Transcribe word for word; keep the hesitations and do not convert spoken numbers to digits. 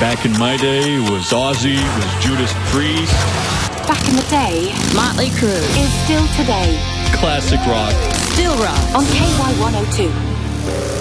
Back in my day, it was Ozzy, it was Judas Priest. Back in the day, Motley Crue is still today. Classic rock. Still rock On K Y one oh two.